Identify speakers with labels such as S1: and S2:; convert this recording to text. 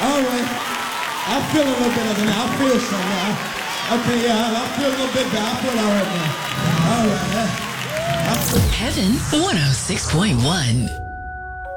S1: All right. I feel a little bit of it now. I feel some now. Okay, yeah, I feel a little bit better. I feel all right now. All right.
S2: Heaven 106.1.